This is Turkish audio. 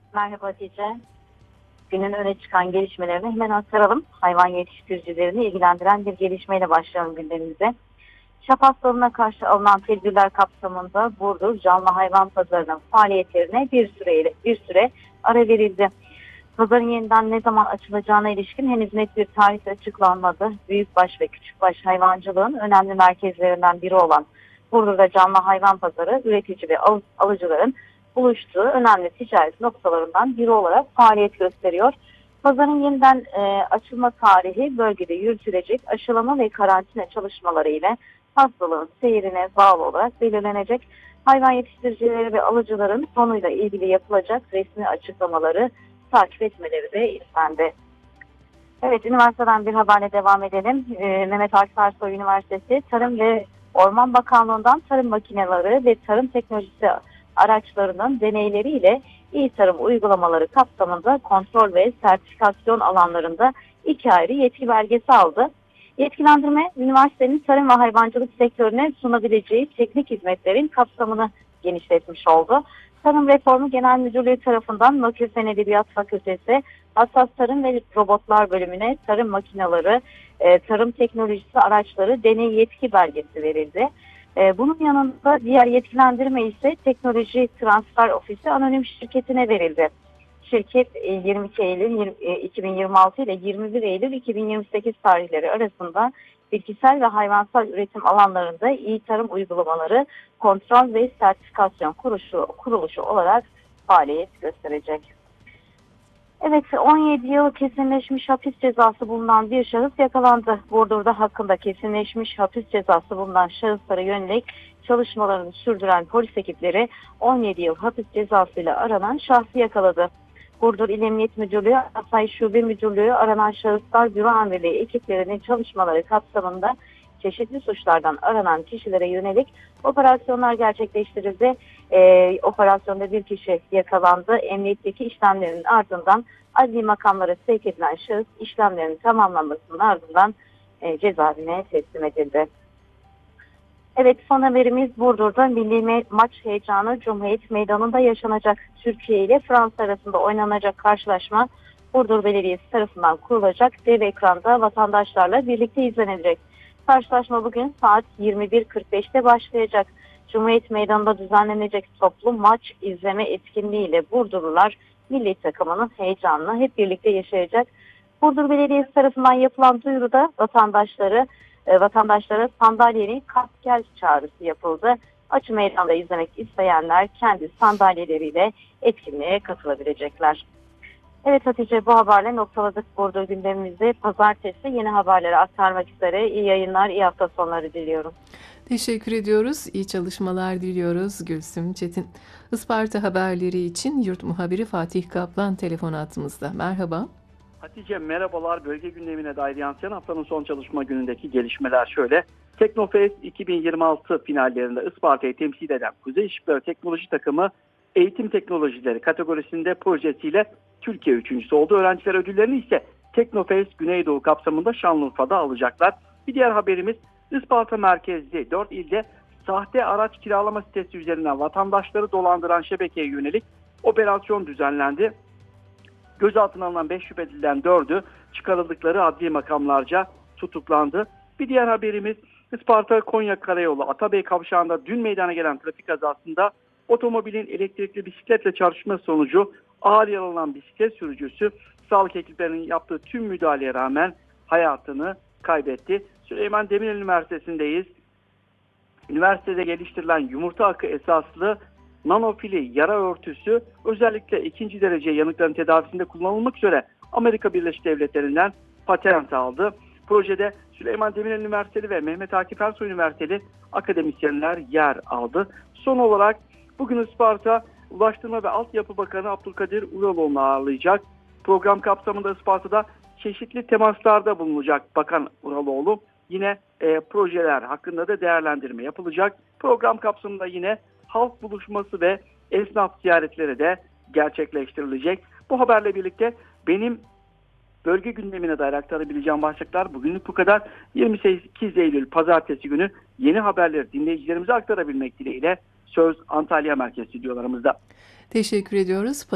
Merhaba Hatice. Günün öne çıkan gelişmelerini hemen aktaralım. Hayvan yetiştiricilerini ilgilendiren bir gelişmeyle başlayalım gündemimize. Şaf hastalığına karşı alınan tedbirler kapsamında Burdur canlı hayvan pazarının faaliyetlerine bir süre ara verildi. Pazarın yeniden ne zaman açılacağına ilişkin henüz net bir tarih açıklanmadı. Büyükbaş ve küçükbaş hayvancılığın önemli merkezlerinden biri olan Burdur'da canlı hayvan pazarı üretici ve alıcıların buluştuğu önemli ticaret noktalarından biri olarak faaliyet gösteriyor. Pazarın yeniden açılma tarihi bölgede yürütülecek aşılama ve karantina çalışmaları ile hastalığın seyrine bağlı olarak belirlenecek. Hayvan yetiştiricileri ve alıcıların konuyla ilgili yapılacak resmi açıklamaları takip etmeleri de istendi. Evet, üniversiteden bir haberle devam edelim. Mehmet Akif Ersoy Üniversitesi Tarım ve Orman Bakanlığı'ndan tarım makineleri ve tarım teknolojisi araçlarının deneyleriyle iyi tarım uygulamaları kapsamında kontrol ve sertifikasyon alanlarında 2 ayrı yetki belgesi aldı. Yetkilendirme, üniversitenin tarım ve hayvancılık sektörüne sunabileceği teknik hizmetlerin kapsamını genişletmiş oldu. Tarım Reformu Genel Müdürlüğü tarafından Makine Fen Edebiyat Fakültesi Hassas Tarım ve Robotlar bölümüne tarım makineleri, tarım teknolojisi araçları deney yetki belgesi verildi. Bunun yanında diğer yetkilendirme ise Teknoloji Transfer Ofisi Anonim Şirketi'ne verildi. Şirket 22 Eylül 2026 ile 21 Eylül 2028 tarihleri arasında bitkisel ve hayvansal üretim alanlarında iyi tarım uygulamaları kontrol ve sertifikasyon kuruluşu olarak faaliyet gösterecek. Evet, 17 yıl kesinleşmiş hapis cezası bulunan bir şahıs yakalandı. Burdur'da hakkında kesinleşmiş hapis cezası bulunan şahıslara yönelik çalışmalarını sürdüren polis ekipleri 17 yıl hapis cezasıyla aranan şahsı yakaladı. Burdur İl Emniyet Müdürlüğü, Asayiş Şube Müdürlüğü aranan şahıslar büro amirliği ekiplerinin çalışmaları kapsamında çeşitli suçlardan aranan kişilere yönelik operasyonlar gerçekleştirildi. Operasyonda bir kişi yakalandı. Emniyetteki işlemlerin ardından adli makamlara sevk edilen şahıs işlemlerin tamamlanmasının ardından cezaevine teslim edildi. Evet, son haberimiz Burdur'da milli maç heyecanı Cumhuriyet Meydanı'nda yaşanacak. Türkiye ile Fransa arasında oynanacak karşılaşma Burdur Belediyesi tarafından kurulacak dev ekranda vatandaşlarla birlikte izlenecek. Karşılaşma bugün saat 21.45'te başlayacak. Cumhuriyet Meydanı'nda düzenlenecek toplu maç izleme etkinliğiyle Burdurlular milli takımının heyecanını hep birlikte yaşayacak. Burdur Belediyesi tarafından yapılan duyuruda vatandaşlara sandalyenin kalk gel çağrısı yapıldı. Açı meydanda izlemek isteyenler kendi sandalyeleriyle etkinliğe katılabilecekler. Evet Hatice, bu haberle noktaladık Burdur gündemimizi. Pazartesi yeni haberleri aktarmak üzere iyi yayınlar, iyi hafta sonları diliyorum. Teşekkür ediyoruz. İyi çalışmalar diliyoruz Gülsüm Çetin. Isparta haberleri için yurt muhabiri Fatih Kaplan telefon hattımızda. Merhaba. Hatice merhabalar. Bölge gündemine dair yansıyan haftanın son çalışma günündeki gelişmeler şöyle. Teknofest 2026 finallerinde Isparta'yı temsil eden Kuzey Işıkları Teknoloji Takımı eğitim teknolojileri kategorisinde projesiyle Türkiye üçüncüsü oldu. Öğrenciler ödüllerini ise Teknofest Güneydoğu kapsamında Şanlıurfa'da alacaklar. Bir diğer haberimiz Isparta merkezli 4 ilde sahte araç kiralama sitesi üzerinden vatandaşları dolandıran şebekeye yönelik operasyon düzenlendi. Gözaltına alınan 5 şüpheliden 4'ü çıkarıldıkları adli makamlarca tutuklandı. Bir diğer haberimiz Isparta-Konya Karayolu Atabey kavşağında dün meydana gelen trafik kazasında otomobilin elektrikli bisikletle çarpışması sonucu ağır yaralanan bisiklet sürücüsü sağlık ekiplerinin yaptığı tüm müdahaleye rağmen hayatını kaybetti. Süleyman Demirel Üniversitesi'ndeyiz. Üniversitede geliştirilen yumurta akı esaslı nanofili yara örtüsü özellikle 2. derece yanıkların tedavisinde kullanılmak üzere Amerika Birleşik Devletleri'nden patent aldı. Projede Süleyman Demirel Üniversiteli ve Mehmet Akif Ersoy Üniversiteli akademisyenler yer aldı. Son olarak bugün Isparta Ulaştırma ve Altyapı Bakanı Abdülkadir Uraloğlu'nu ağırlayacak. Program kapsamında Isparta'da çeşitli temaslarda bulunacak Bakan Uraloğlu. Yine projeler hakkında da değerlendirme yapılacak. Program kapsamında yine halk buluşması ve esnaf ziyaretleri de gerçekleştirilecek. Bu haberle birlikte benim bölge gündemine dair aktarabileceğim başlıklar bugünlük bu kadar. 28 Eylül Pazartesi günü yeni haberleri dinleyicilerimize aktarabilmek dileğiyle söz Antalya Merkez stüdyolarımızda. Teşekkür ediyoruz.